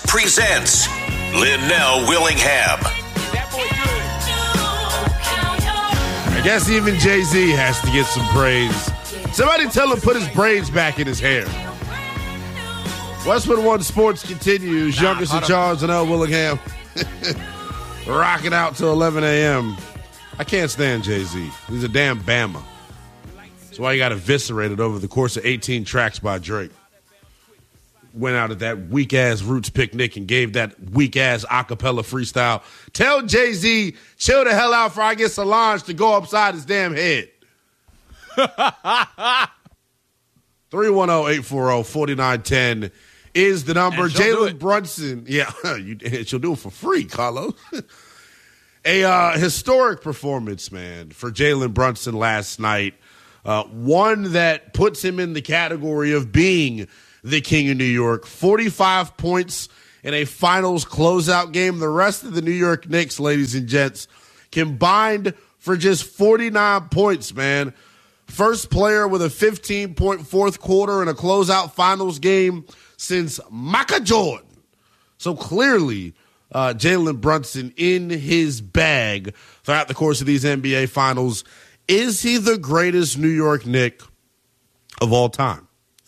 presents Linnell Willingham. I guess even Jay-Z has to get some praise. Somebody tell him put his braids back in his hair. Westwood One Sports continues. Youngest of Charles and L. Willingham. Rocking out till 11 a.m. I can't stand Jay-Z. He's a damn Bama. That's why he got eviscerated over the course of 18 tracks by Drake. Went out at that weak-ass Roots picnic and gave that weak-ass acapella freestyle. Tell Jay-Z, chill the hell out before I get Solange to go upside his damn head. 310-840-4910 is the number. Jalen Brunson. Yeah, she'll do it for free, Carlos. A historic performance, man, for Jalen Brunson last night. One that puts him in the category of being the king of New York. 45 points in a finals closeout game. The rest of the New York Knicks, ladies and gents, combined for just 49 points, man. First player with a 15-point fourth quarter in a closeout finals game since Michael Jordan. So clearly, Jalen Brunson in his bag throughout the course of these NBA finals. Is he the greatest New York Knick of all time?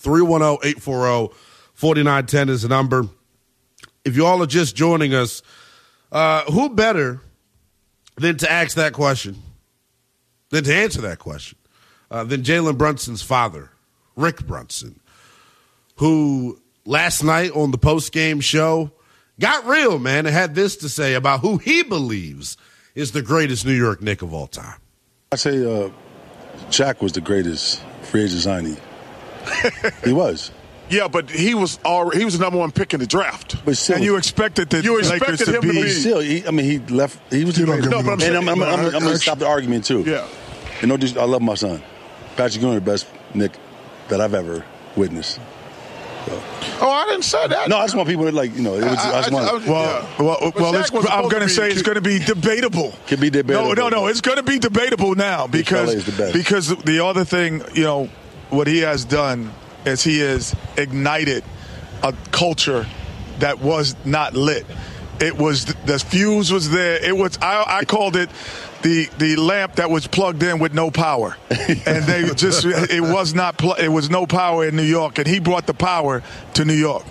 310-840-4910 is the number. If you all are just joining us, who better than to ask that question, than to answer that question, than Jalen Brunson's father, Rick Brunson, who last night on the post-game show got real, man, and had this to say about who he believes is the greatest New York Knick of all time. I say Shaq was the greatest free agent signee. He was. Yeah, but he was the number one pick in the draft. But still, and you expected him to be. Still, he left. He was the greatest. No, but I'm going to stop the argument, too. Yeah. You know, I love my son. Patrick Ewing, the best Knick that I've ever witnessed. So. Oh, I didn't say that. No, I just want people to, like, you know. I'm going to say it's going to be debatable. Could be debatable. No. It's going to be debatable now because the other thing, you know, what he has done is he has ignited a culture that was not lit. It was the fuse was there. It was I called it the lamp that was plugged in with no power, and they just it was not it was no power in New York, and he brought the power to New York.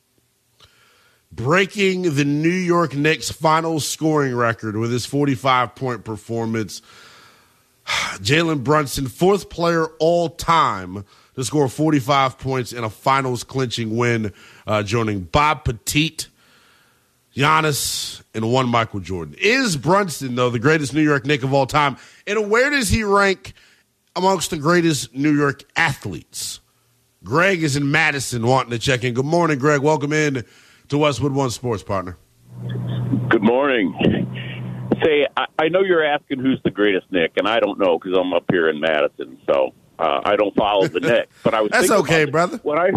Breaking the New York Knicks' final scoring record with his 45-point performance. Jalen Brunson, fourth player all time to score 45 points in a finals clinching win, joining Bob Pettit, Giannis, and one Michael Jordan. Is Brunson, though, the greatest New York Knick of all time? And where does he rank amongst the greatest New York athletes? Greg is in Madison wanting to check in. Good morning, Greg. Welcome in to Westwood One Sports, partner. Good morning. Say, I know you're asking who's the greatest Knick, and I don't know because I'm up here in Madison, so I don't follow the Knicks. But I was that's okay, brother. When I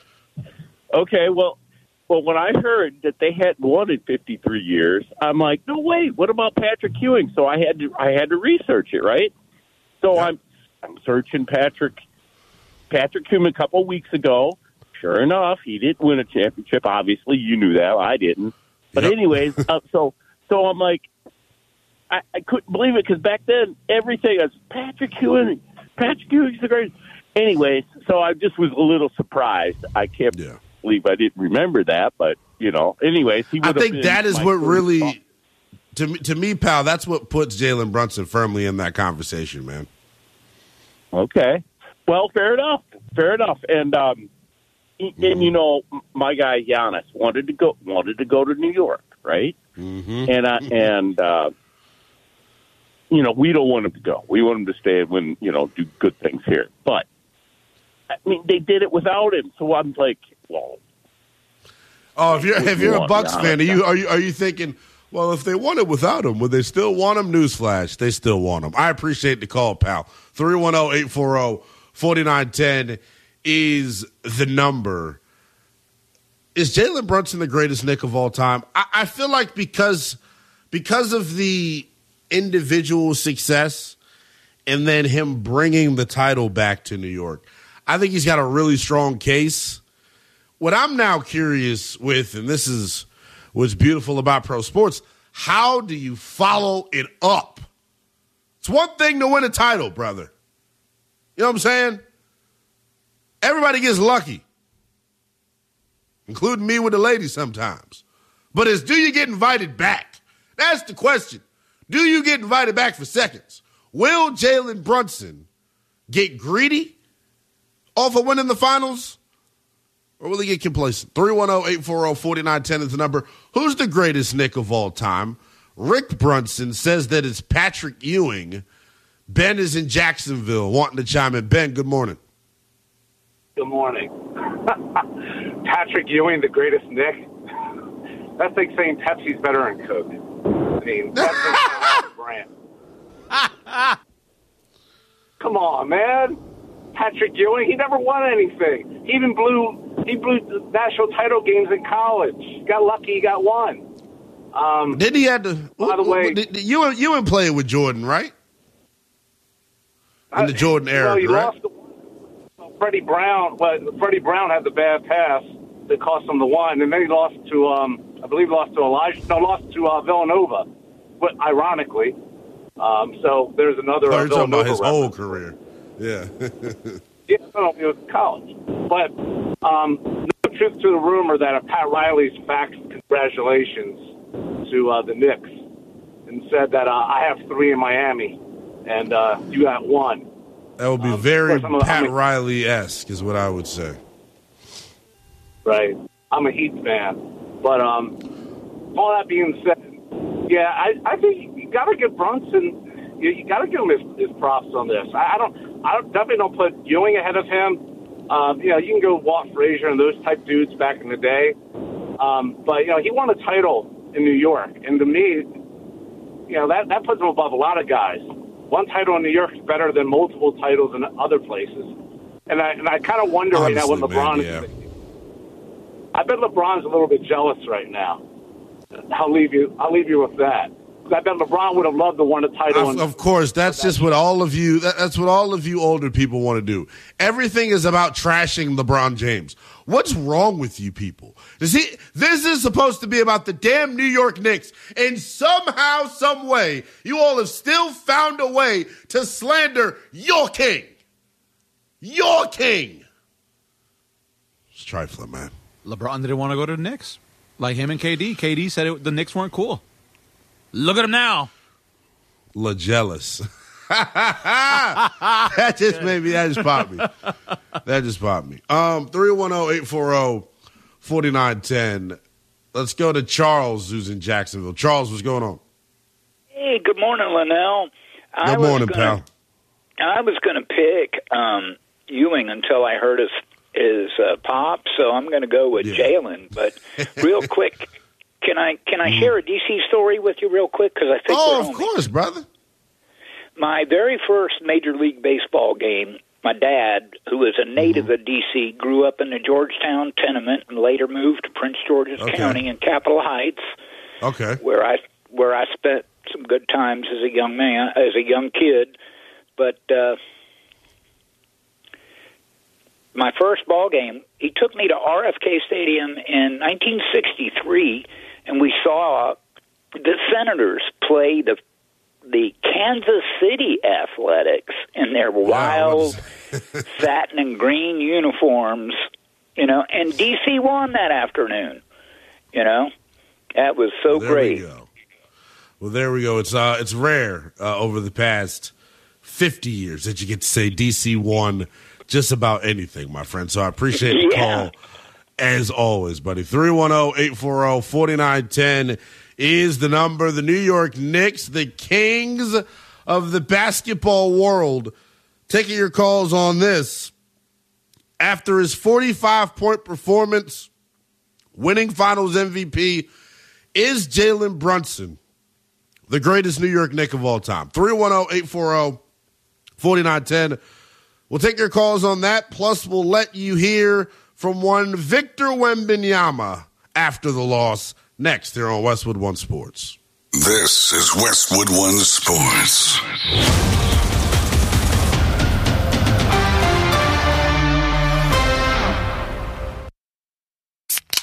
heard that they hadn't won in 53 years, I'm like, no, wait, what about Patrick Ewing? So I had to research it, right? So yeah. I'm searching Patrick Ewing a couple of weeks ago. Sure enough, he didn't win a championship. Obviously, you knew that. I didn't. But anyways, so I'm like, I couldn't believe it because back then everything was Patrick Ewing's the greatest. Anyways, so I just was a little surprised. I can't believe I didn't remember that, but you know. Anyways, I think that is what really, to me, pal, that's what puts Jalen Brunson firmly in that conversation, man. Okay, well, fair enough, and you know, my guy Giannis wanted to go to New York, right? Mm-hmm. And you know, we don't want him to go. We want him to stay and do good things here. But I mean, they did it without him, so I'm like, well. Oh, if you're a Bucks fan, are you thinking, well, if they won it without him, would they still want him? Newsflash, they still want him. I appreciate the call, pal. 310-840-4910 is the number. Is Jalen Brunson the greatest Knick of all time? I feel like because of the individual success and then him bringing the title back to New York, I think he's got a really strong case what I'm now curious with, and this is what's beautiful about pro sports, how do you follow it up? It's one thing to win a title, brother. You know what I'm saying? Everybody gets lucky, including me with the ladies sometimes. But do you get invited back? That's the question. Do you get invited back for seconds? Will Jalen Brunson get greedy off of winning the finals? Or will he get complacent? 310-840-4910 is the number. Who's the greatest Knick of all time? Rick Brunson says that it's Patrick Ewing. Ben is in Jacksonville wanting to chime in. Ben, good morning. Good morning. Patrick Ewing, the greatest Knick? That's like saying Pepsi's better than Coke. I mean, that's a brand. Come on, man. Patrick Ewing, he never won anything. He blew the national title games in college. Got lucky, he got one. Didn't he have to? By the way, Ewing played with Jordan, right? In the Jordan era, well, you correct? lost Freddie Brown. But Freddie Brown had the bad pass that cost him the one, and then he lost to, I believe, lost to Villanova. But ironically, so there's another. You're talking about his whole reference. career. Yeah. Yeah, no, it was college. But no truth to the rumor that Pat Riley's faxed congratulations to the Knicks and said that I have 3 in Miami and you got 1. That would be very Pat Riley-esque is what I would say. Right. I'm a Heat fan. But all that being said, yeah, I think you got to give Brunson, you got to give him his props on this. I definitely don't put Ewing ahead of him. You can go Walt Frazier and those type dudes back in the day. But, he won a title in New York. And to me, that puts him above a lot of guys. One title in New York is better than multiple titles in other places. And I kind of wonder right now what LeBron is. I bet LeBron's a little bit jealous right now. I'll leave you with that. I bet LeBron would have loved to win a title. Of course, that's just what all of you. That's what all of you older people want to do. Everything is about trashing LeBron James. What's wrong with you people? This is supposed to be about the damn New York Knicks, and somehow, some way, you all have still found a way to slander your king. Your king. It's trifling, man. LeBron didn't want to go to the Knicks, like him and KD. KD said the Knicks weren't cool. Look at him now. Jealous. That just popped me. That just popped me. 310-840-4910. Let's go to Charles, who's in Jacksonville. Charles, what's going on? Hey, good morning, Linnell. Good morning, pal. I was going to pick Ewing until I heard his pop, so I'm going to go with Jalen. But real quick, can I share a DC story with you real quick? Because I think of course, brother. My very first Major League Baseball game, my dad, who is a native of D.C., grew up in the Georgetown tenement and later moved to Prince George's County in Capitol Heights, where I spent some good times as a young kid. But my first ball game, he took me to RFK Stadium in 1963, and we saw the Senators play the Kansas City Athletics in their wild satin and green uniforms, and DC won that afternoon. That was so great. Well, there we go. It's rare over the past 50 years that you get to say DC won just about anything, my friend. So I appreciate the call as always, buddy. 310-840-4910 is the number. The New York Knicks, the kings of the basketball world, taking your calls on this. After his 45-point performance, winning Finals MVP, is Jalen Brunson the greatest New York Knick of all time? 310-840-4910. We'll take your calls on that. Plus, we'll let you hear from one Victor Wembanyama after the loss. Next, here on Westwood One Sports. This is Westwood One Sports.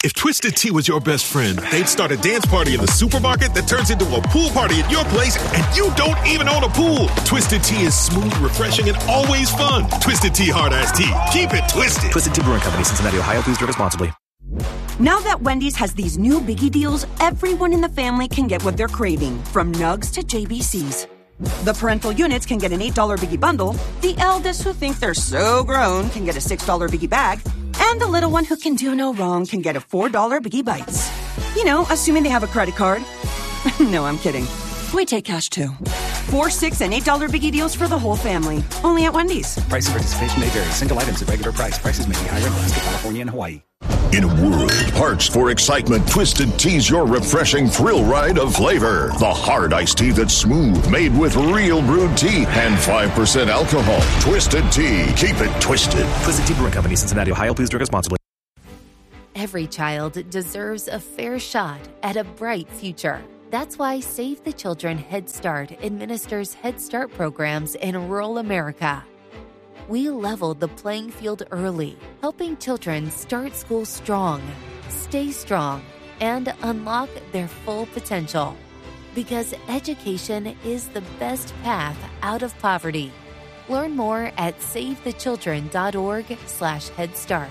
If Twisted Tea was your best friend, they'd start a dance party in the supermarket that turns into a pool party at your place, and you don't even own a pool. Twisted Tea is smooth, refreshing, and always fun. Twisted Tea Hard Iced Tea. Keep it twisted. Twisted Tea Brewing Company, Cincinnati, Ohio. Please drink responsibly. Now that Wendy's has these new Biggie deals, everyone in the family can get what they're craving, from nugs to JBCs. The parental units can get an $8 Biggie bundle, the eldest who think they're so grown can get a $6 Biggie bag, and the little one who can do no wrong can get a $4 Biggie Bites. You know, assuming they have a credit card. No, I'm kidding. We take cash too. 4, 6, and $8 Biggie deals for the whole family. Only at Wendy's. Price and participation may vary. Single items at regular price. Prices may be higher in Alaska, California, and Hawaii. In a world parched for excitement, Twisted Tea's your refreshing thrill ride of flavor. The hard iced tea that's smooth, made with real brewed tea and 5% alcohol. Twisted Tea. Keep it twisted. Twisted Tea Brewing Company, Cincinnati, Ohio. Please drink responsibly. Every child deserves a fair shot at a bright future. That's why Save the Children Head Start administers Head Start programs in rural America. We leveled the playing field early, helping children start school strong, stay strong, and unlock their full potential. Because education is the best path out of poverty. Learn more at SaveTheChildren.org/HeadStart.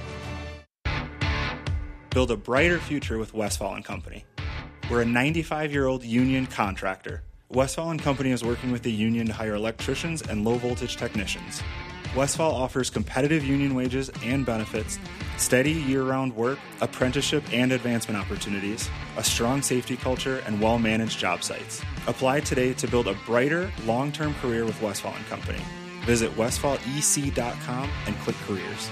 Build a brighter future with Westfall & Company. We're a 95-year-old union contractor. Westfall & Company is working with the union to hire electricians and low-voltage technicians. Westfall offers competitive union wages and benefits, steady year-round work, apprenticeship and advancement opportunities, a strong safety culture, and well-managed job sites. Apply today to build a brighter, long-term career with Westfall & Company. Visit westfallec.com and click careers.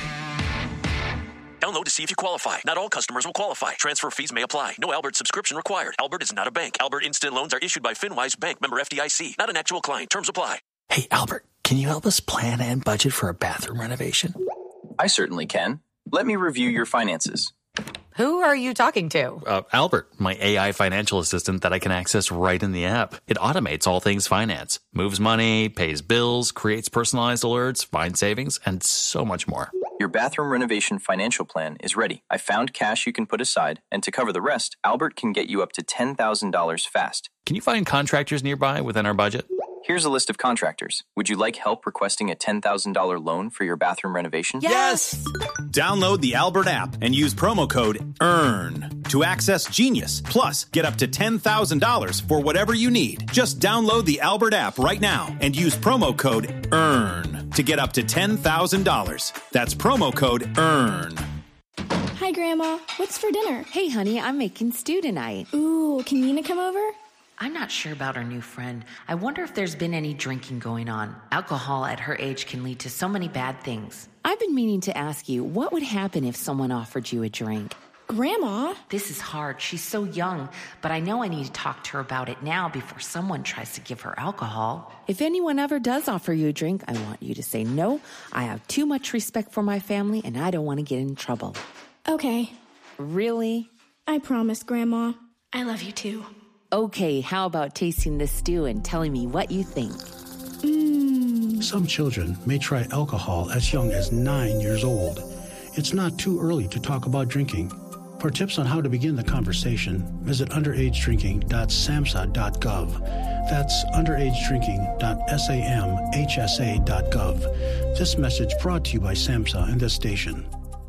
Download to see if you qualify. Not all customers will qualify. Transfer fees may apply. No Albert subscription required. Albert is not a bank. Albert Instant Loans are issued by FinWise Bank, member FDIC. Not an actual client. Terms apply. Hey, Albert, can you help us plan and budget for a bathroom renovation? I certainly can. Let me review your finances. Who are you talking to? Albert, my AI financial assistant that I can access right in the app. It automates all things finance, moves money, pays bills, creates personalized alerts, finds savings, and so much more. Your bathroom renovation financial plan is ready. I found cash you can put aside, and to cover the rest, Albert can get you up to $10,000 fast. Can you find contractors nearby within our budget? Here's a list of contractors. Would you like help requesting a $10,000 loan for your bathroom renovation? Yes! Download the Albert app and use promo code EARN to access Genius. Plus, get up to $10,000 for whatever you need. Just download the Albert app right now and use promo code EARN to get up to $10,000. That's promo code EARN. Hi, Grandma. What's for dinner? Hey, honey, I'm making stew tonight. Ooh, can Nina come over? I'm not sure about our new friend. I wonder if there's been any drinking going on. Alcohol at her age can lead to so many bad things. I've been meaning to ask you, what would happen if someone offered you a drink? Grandma? This is hard. She's so young, but I know I need to talk to her about it now before someone tries to give her alcohol. If anyone ever does offer you a drink, I want you to say no. I have too much respect for my family, and I don't want to get in trouble. Okay. Really? I promise, Grandma. I love you too. Okay, how about tasting this stew and telling me what you think? Some children may try alcohol as young as 9 years old. It's not too early to talk about drinking. For tips on how to begin the conversation, visit underagedrinking.samhsa.gov. That's underagedrinking.samhsa.gov. This message brought to you by SAMHSA and this station.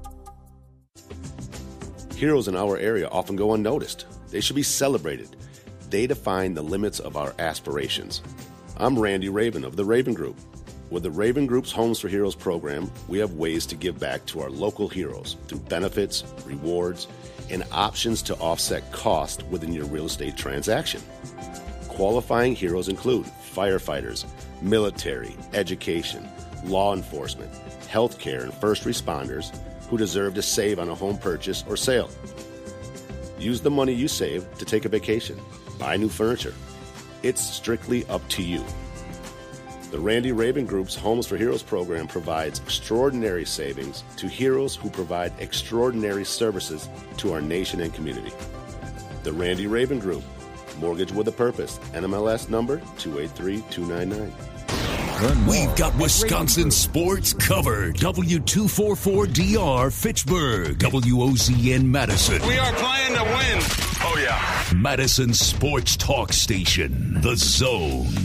Heroes in our area often go unnoticed. They should be celebrated. They define the limits of our aspirations. I'm Randy Raven of the Raven Group. With the Raven Group's Homes for Heroes program, we have ways to give back to our local heroes through benefits, rewards, and options to offset cost within your real estate transaction. Qualifying heroes include firefighters, military, education, law enforcement, healthcare, and first responders who deserve to save on a home purchase or sale. Use the money you save to take a vacation, buy new furniture. It's strictly up to you. The Randy Raven Group's Homes for Heroes program provides extraordinary savings to heroes who provide extraordinary services to our nation and community. The Randy Raven Group, mortgage with a purpose, NMLS number 283299. We've got Wisconsin sports covered. W244DR Fitchburg. WOZN Madison. We are playing to win. Oh, yeah. Madison Sports Talk Station. The Zone.